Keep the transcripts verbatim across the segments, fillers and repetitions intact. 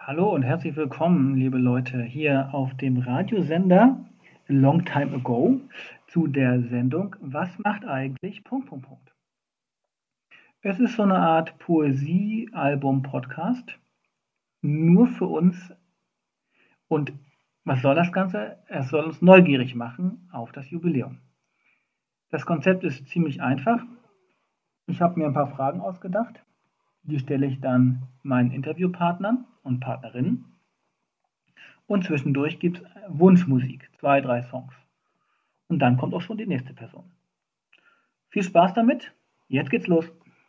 Hallo und herzlich willkommen, liebe Leute, hier auf dem Radiosender Long Time Ago zu der Sendung Was macht eigentlich... Punkt, Punkt, Punkt. Es ist so eine Art Poesie-Album-Podcast, nur für uns. Und was soll das Ganze? Es soll uns neugierig machen auf das Jubiläum. Das Konzept ist ziemlich einfach. Ich habe mir ein paar Fragen ausgedacht. Die stelle ich dann meinen Interviewpartnern und Partnerinnen. Und zwischendurch gibt es Wunschmusik, zwei, drei Songs. Und dann kommt auch schon die nächste Person. Viel Spaß damit. Jetzt geht's los.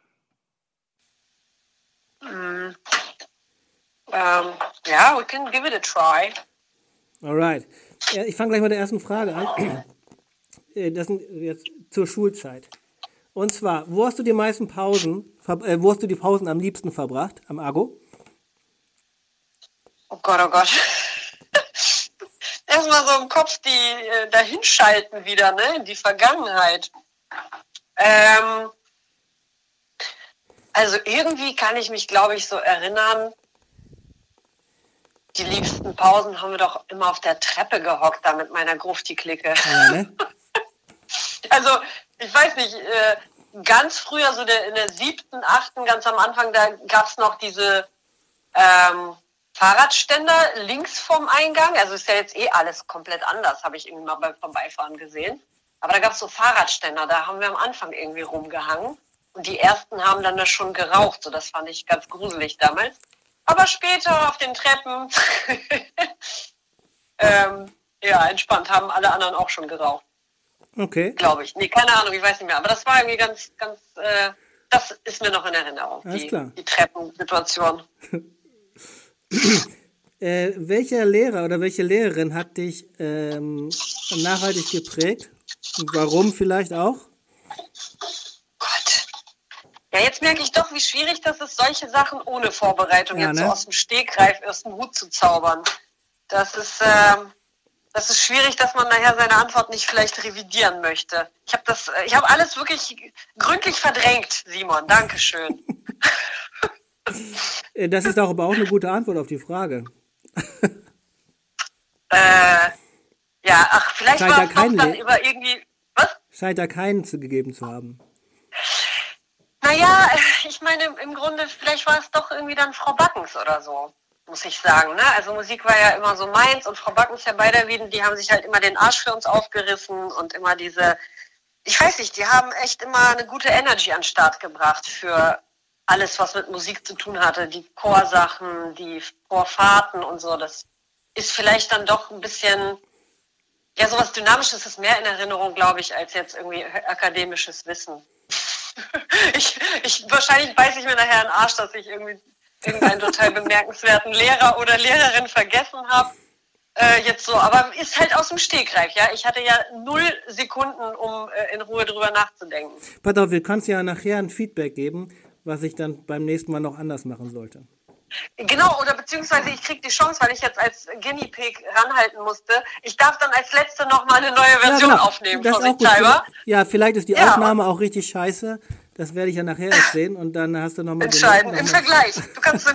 Mm. Um, yeah, we can give it a try. Alright. Ja, ich fange gleich mit der ersten Frage an. Das sind jetzt zur Schulzeit. Und zwar, wo hast du die meisten Pausen, äh, wo hast du die Pausen am liebsten verbracht? Am Ago? Oh Gott, oh Gott. Erstmal so im Kopf die äh, dahinschalten wieder, ne, in die Vergangenheit. Ähm, also irgendwie kann ich mich, glaube ich, so erinnern, die liebsten Pausen haben wir doch immer auf der Treppe gehockt, da mit meiner Grufti-Clique. Ja, ne? Also, ich weiß nicht, äh, ganz früher, so der, in der siebten, achten, ganz am Anfang, da gab es noch diese ähm, Fahrradständer links vom Eingang. Also ist ja jetzt eh alles komplett anders, habe ich irgendwie mal beim Vorbeifahren gesehen. Aber da gab es so Fahrradständer, da haben wir am Anfang irgendwie rumgehangen. Und die ersten haben dann da schon geraucht, so das fand ich ganz gruselig damals. Aber später auf den Treppen, ähm, ja, entspannt, haben alle anderen auch schon geraucht. Okay. Glaube ich. Nee, keine Ahnung, ich weiß nicht mehr. Aber das war irgendwie ganz, ganz, äh, das ist mir noch in Erinnerung. Alles die, klar. Die Treppensituation. äh, welcher Lehrer oder welche Lehrerin hat dich ähm, nachhaltig geprägt? Und warum vielleicht auch? Gott. Ja, jetzt merke ich doch, wie schwierig das ist, solche Sachen ohne Vorbereitung Ja, jetzt ne? so aus dem Stegreif aus dem Hut zu zaubern. Das ist, ähm, das ist schwierig, dass man nachher seine Antwort nicht vielleicht revidieren möchte. Ich habe das, ich habe alles wirklich gründlich verdrängt, Simon. Dankeschön. Das ist auch aber auch eine gute Antwort auf die Frage. äh, ja, ach, vielleicht Scheint war da es doch kein dann Le- über irgendwie, was? Scheint da keinen zu gegeben zu haben. Naja, ich meine, im Grunde, vielleicht war es doch irgendwie dann Frau Backens oder so, muss ich sagen. Ne? Also Musik war ja immer so meins und Frau Backens, Herr Beiderwieden, die haben sich halt immer den Arsch für uns aufgerissen und immer diese, ich weiß nicht, die haben echt immer eine gute Energy an den Start gebracht für alles, was mit Musik zu tun hatte. Die Chorsachen, die Chorfahrten und so, das ist vielleicht dann doch ein bisschen, ja, sowas Dynamisches ist mehr in Erinnerung, glaube ich, als jetzt irgendwie akademisches Wissen. Ich, ich, wahrscheinlich beiße ich mir nachher in den Arsch, dass ich irgendwie irgendeinen total bemerkenswerten Lehrer oder Lehrerin vergessen habe. Äh, jetzt so, aber ist halt aus dem Stegreif, ja. Ich hatte ja null Sekunden, um äh, in Ruhe drüber nachzudenken. Pass auf, wir kannst ja nachher ein Feedback geben, was ich dann beim nächsten Mal noch anders machen sollte. Genau, oder beziehungsweise ich kriege die Chance, weil ich jetzt als Guinea Pig ranhalten musste. Ich darf dann als Letzte nochmal eine neue Version ja, genau. aufnehmen, das von auch gut. Ja, vielleicht ist die ja. Aufnahme auch richtig scheiße. Das werde ich ja nachher erst sehen und dann hast du nochmal entscheiden. Im Vergleich. Du kannst